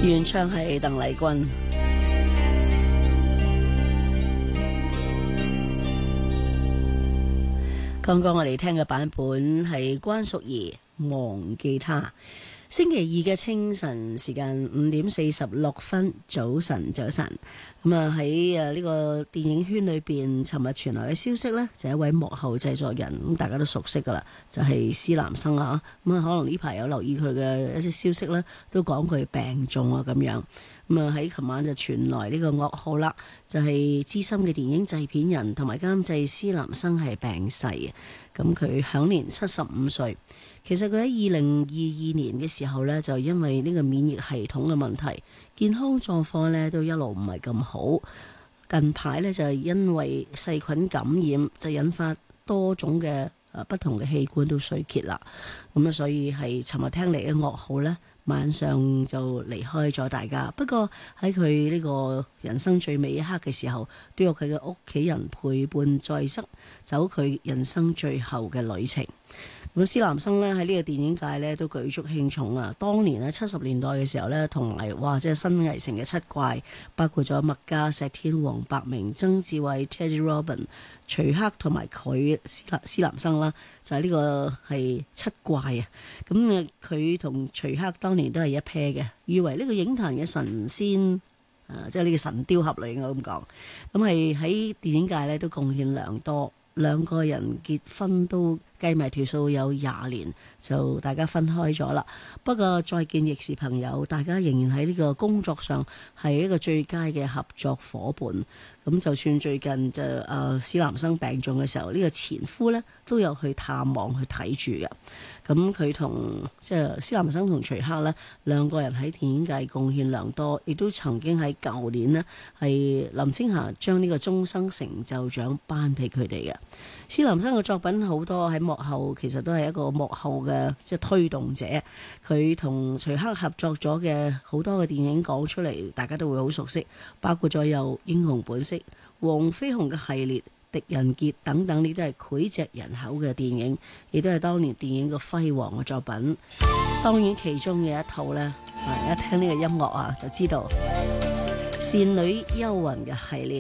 原唱係鄧麗君。剛剛我哋聽嘅版本係關淑怡忘記他。星期二嘅清晨時間5:46，早晨。咁啊喺呢個電影圈裏邊，尋日傳來嘅消息呢，就一位幕後製作人，咁大家都熟悉噶啦，就係施南生啦。咁啊，可能呢排有留意佢嘅一啲消息呢，都講佢病重啊咁樣。咁啊喺琴晚就傳來呢個噩耗啦，就係資深嘅電影製片人同埋監製施南生係病逝嘅。咁佢享年75歲。其實佢喺2022年嘅時候呢，就因為呢個免疫系統嘅問題，健康狀況呢都一路唔係咁好。近排呢，就係因為細菌感染，就引發多種嘅不同嘅器官都衰竭啦。咁啊，所以係尋日聽嚟嘅噩耗呢，晚上就離開咗大家。不過喺佢呢個人生最尾一刻嘅時候，都有佢嘅屋企人陪伴在側，走佢人生最後嘅旅程。咁施南生咧喺呢個電影界咧都舉足輕重啊！當年咧70年代嘅時候咧，同埋即係新藝城嘅七怪，包括咗麥嘉、石天、黃百鳴、曾志偉、Teddy Robin、徐克同埋佢施南生啦，就係呢個係七怪啊！咁啊，佢同徐克當年都係一 pair 嘅，以為呢個影壇嘅神仙。即係呢個神雕俠侶應該咁講，咁係喺電影界咧都貢獻良多。兩個人結婚都計埋條數有20年，就大家分開咗啦。不過再見亦是朋友，大家仍然喺呢個工作上係一個最佳嘅合作伙伴。咁就算最近就施南生病重嘅時候，呢個前夫呢都有去探望去睇住嘅。咁佢同即係施南生同徐克呢兩個人喺電影界貢獻良多，亦都曾經喺舊年呢係林青霞將呢個終生成就獎頒俾佢哋嘅。施南生嘅作品好多喺幕後，其實都係一個幕後嘅即係推動者。佢同徐克合作咗嘅好多嘅電影講出嚟，大家都會好熟悉，包括咗有《英雄本色》、黃飛鴻嘅系列、狄仁傑等等，呢都係膾炙人口嘅電影，亦都係當年電影嘅輝煌嘅作品。當然其中嘅一套呢，一聽呢個音樂就知道《倩女幽魂》嘅系列。